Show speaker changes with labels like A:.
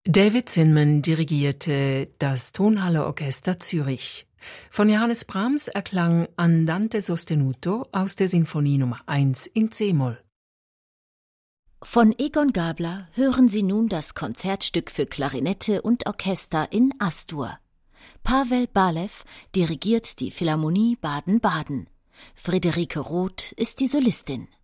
A: David Zinman dirigierte das Tonhalle Orchester Zürich. Von Johannes Brahms erklang Andante sostenuto aus der Sinfonie Nummer 1 in C-Moll.
B: Von Egon Gabler hören Sie nun das Konzertstück für Klarinette und Orchester in As-Dur. Pavel Balew dirigiert die Philharmonie Baden-Baden. Friederike Roth ist die Solistin.